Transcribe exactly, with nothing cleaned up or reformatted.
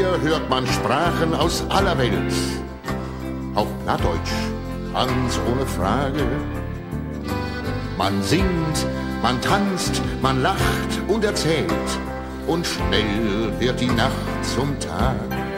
Hier hört man Sprachen aus aller Welt, auch Plattdeutsch, ganz ohne Frage. Man singt, man tanzt, man lacht und erzählt, und schnell wird die Nacht zum Tag.